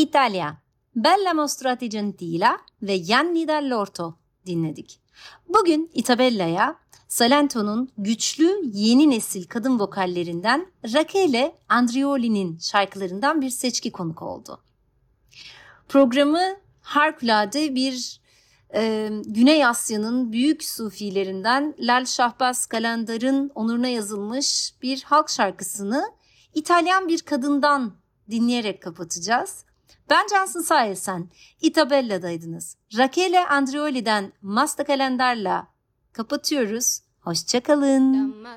Italia, Bella Mostrati Gentila ve Gianni Dall'Orto dinledik. Bugün Itabella'ya Salento'nun güçlü yeni nesil kadın vokallerinden Rachele Andreoli'nin şarkılarından bir seçki konuk oldu. Programı harikulade bir Güney Asya'nın büyük sufilerinden Lal Şahbaz Kalandar'ın onuruna yazılmış bir halk şarkısını İtalyan bir kadından dinleyerek kapatacağız. Ben Cansın Sayesen, Itabella'daydınız. Rachele Andreoli'den Masta Kalandar'la kapatıyoruz. Hoşça kalın.